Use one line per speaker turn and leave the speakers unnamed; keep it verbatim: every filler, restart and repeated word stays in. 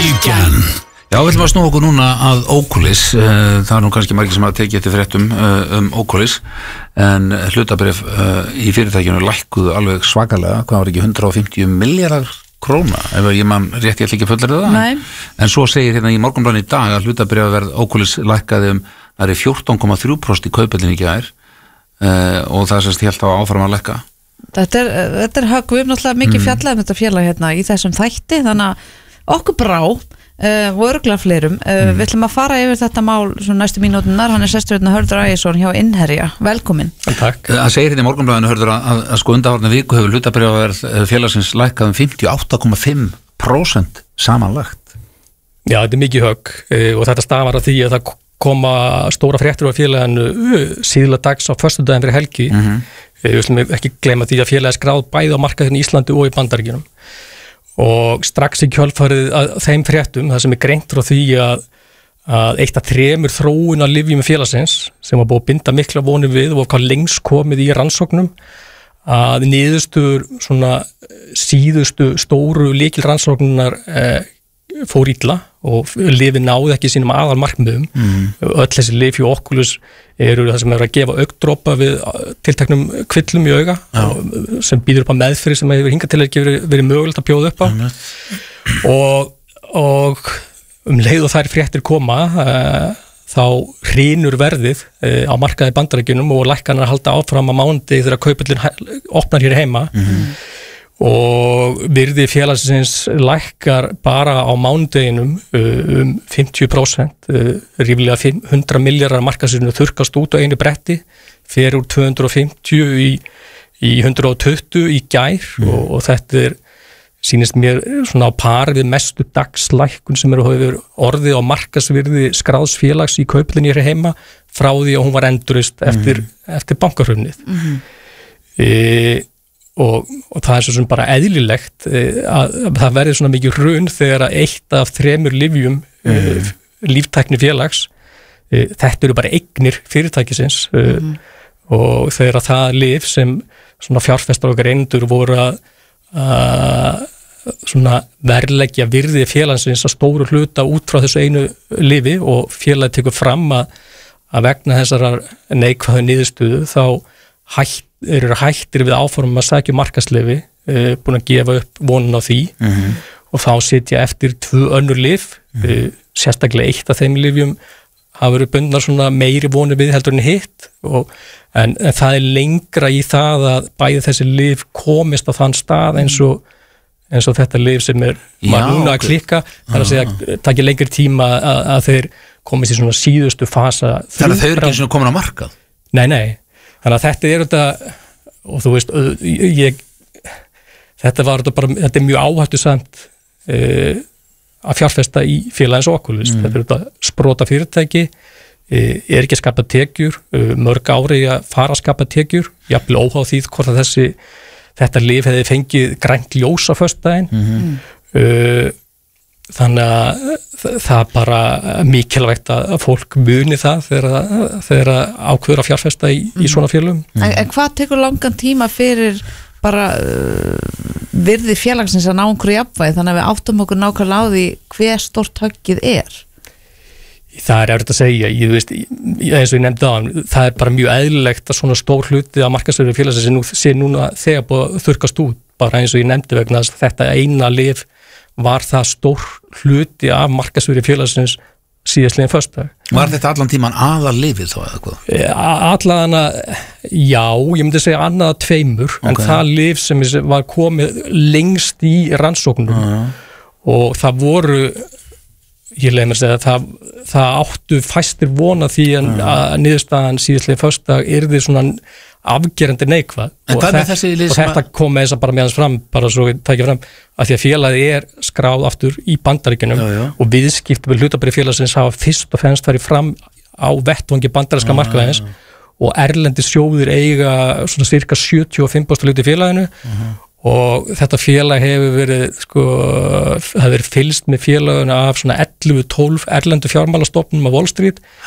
Bylgjan. Já, við ætlum að snúa okkur núna að Oculis. Það er nú kannski margir sem hafa tekið eftir fréttum um Oculis, en hlutabréf í fyrirtækinu lækkuðu alveg svakalega, hvað var ekki hundrað og fimmtíu milljarðar króna, ef ég man rétt, ég ætla ekki að fullyrða það.
Nei.
En svo segir hérna í Morgunblaðinu í dag að hlutabréfaverð Oculis lækkaði um það er fjórtán komma þrjú prósent í kaupellinni í gær og það sést helt á áfram að lækka.
Þetta er, þetta er högg, við erum náttúrulega mikið fjallað um þetta félag hérna í þessum þætti, þannig að okkur brá Uh, og örgulega fleirum uh, mm. við ætlum að fara yfir þetta mál svona næstu mínúturnar, hann er sestur hérna Hörður Ægisson hjá Innherja, velkomin.
Takk.
Það segir hérna í Morgunblaðinu Hörður að, að, að sko undanfarna viku hefur hlutabréfaverð félagsins lækkað um fimmtíu og átta komma fimm prósent samanlagt.
Já, þetta er mikið högg uh, og þetta stafar að því að það koma stóra fréttur á félaginu uh, síðla dags á föstudaginn fyrir helgi mm -hmm. uh, við ætlum ekki gleyma því að félagið skráð bæði á markaðinu í Íslandi og í Bandaríkjunum. Og strax í kjölfarið að þeim fréttum, það sem er greint frá því að, að eitt af þremur þróun að lyfjum félagsins sem var búið að binda mikla vonir við og hvað lengst komið í rannsóknum, að niðurstur svona síðustu stóru lykil rannsóknunar eh, fór illa og lyfið náði ekki sínum aðal markmiðum. Mm. Öll þessi lyf hjá Oculus eru það sem er að gefa augndropa við tilteknum kvillum í auga sem býður upp á meðferð sem hefur hingað til að ekki verið, verið mögulegt að bjóða upp á mm. og, og um leið og þær fréttir koma uh, þá hrynur verðið uh, á markaði Bandaríkjunum og lækkanar halda áfram á mánuði þegar kaupillin opnar hér heima mm. og virði félagsins lækkar bara á mánudeginum um fimmtíu prósent, ríflega hundrað milljarðar markaðsvirði þurrkast út á einu bretti, fer úr tvö hundruð og fimmtíu í, í hundrað og tuttugu í gær mm. og, og þetta er, sýnist mér svona á par við mestu dagslækkun sem eru hefur orðið á markaðsvirði skráðsfélags í kauplinni hér heima frá því að hún var endurist eftir, mm. eftir bankahrunið. Mm. E, Og, og það er svo sem bara eðlilegt að, að það verði svona mikið hrun þegar að eitt af þremur lyfjum mm. líftækni félags þetta eru bara eignir fyrirtækisins mm. og þegar að það lyf sem svona fjárfestar okkar einundur voru að, að svona verðleggja virði félagsins að stóru hluta út frá þessu einu lyfi og félagi tekur fram að, að vegna þessar neikvæðu niðurstöðu þá hætt eru hættir við áformum að sækja markaðsleyfi, uh, búin að gefa upp vonun á því mm-hmm. og þá sitja eftir tvö önnur lyf, mm-hmm. uh, sérstaklega eitt af þeim lyfjum hafa verið bundnar svona meiri vonur við heldur en hitt og, en, en það er lengra í það að bæði þessi lyf komist á þann stað eins og, eins og þetta lyf sem er maður núna að klikka, það er að segja það takir lengri tíma að, að þeir komist í svona síðustu fasa.
Þannig að þau eru ekki svona komin á markað?
Nei, nei. Þannig að þetta er þetta, og þú veist, ég, þetta var þetta bara, þetta er mjög áhættusamt uh, að fjárfesta í félagins Oculus. Mm. Þetta er þetta sprota fyrirtæki, uh, er ekki að skapa tekjur, uh, mörg ári að fara að skapa tekjur, jafnvel óháð því hvort að þessi, þetta lyf hefði fengið grænt ljós á föstudaginn. Mm. Uh, þannig að það er bara mikilvægt að fólk muni það þegar, þegar ákveður að fjárfesta í, í svona félagum.
En, en hvað tekur langan tíma fyrir bara uh, virði félagsins að ná einhverju jafnvægi þannig að við áttum okkur nákvæmlega á því hver stórt höggið er?
Það er erfitt að segja, ég veist, eins og ég nefndi það, það er bara mjög eðlilegt að svona stór hluti að markaðsverði félagsins nú, sé núna þegar búið að þurrkast út, bara eins og ég nefndi vegna þess að þetta eina lyf var það stór hluti af markaðsvirði félagsins síðastliðin föstudag.
Var þetta allan tíman aðal lyfið þá eða hvað?
Allan að, já, ég myndi segja annað að tveimur, okay. En það lyf sem var komið lengst í rannsóknum uh-huh. og það voru, ég leiði mér að segja, það, það áttu fæstir vona því að, uh-huh. að niðurstaðan síðastliðin föstudag yrði svona afgerandi neikvað og, þett, og þetta kom með þess að bara meðans fram bara svo við tækja fram að því að félagið er skráð aftur í Bandaríkjunum já, já. Og viðskipti með hlutabréf félagsins hafa fyrst og fremst farið fram á vettvangi bandaríska markaðarins og erlendi sjóðir eiga svona cirka sjötíu og fimm prósent hluti í félaginu uh-huh. og þetta félag hefur verið sko, það hefur verið fylgst með félaginu af svona ellefu tólf erlendu fjármálastofnum á Wall Street